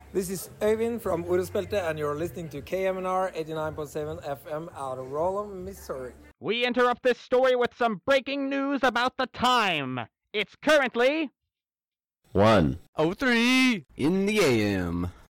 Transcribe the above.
This is Øyvind from Orospelte, and you're listening to KMNR 89.7 FM out of Rollum, Missouri. We interrupt this story with some breaking news about the time. It's currently 1:03 in the AM.